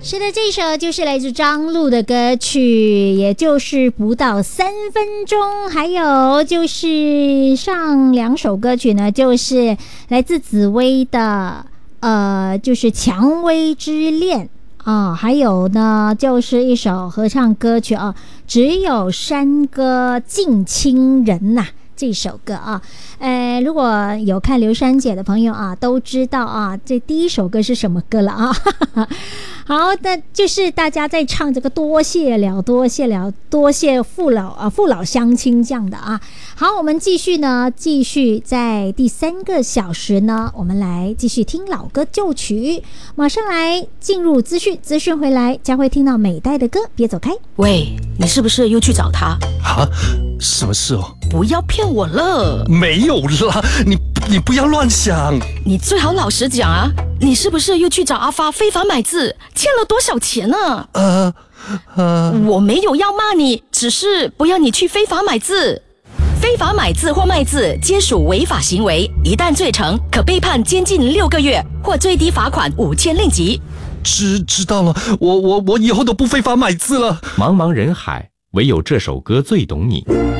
是的，这首就是来自张璐的歌曲，也就是不到3分钟。还有就是上2首歌曲呢，就是来自紫薇的就是《蔷薇之恋》啊，还有呢就是一首合唱歌曲啊，只有山歌近亲人呐，这首歌啊，如果有看刘珊姐的朋友啊，都知道啊，这第一首歌是什么歌了啊？好，那就是大家在唱这个多谢了，多谢了，多谢父老乡亲这样的啊。好，我们继续在第3个小时呢，我们来继续听老歌旧曲。马上来进入资讯回来将会听到美代的歌，别走开。 喂，你是不是又去找他啊？什么事哦？ 不要骗我了。 没有啦，你不要乱想。 你最好老实讲啊，你是不是又去找阿发非法买字，欠了多少钱呢？我没有要骂你，只是不要你去非法买字。非法买字或卖字皆属违法行为，一旦罪成，可被判监禁6个月或最低罚款5000令吉。 知道了，我以后都不非法买字了。 茫茫人海，唯有这首歌最懂你。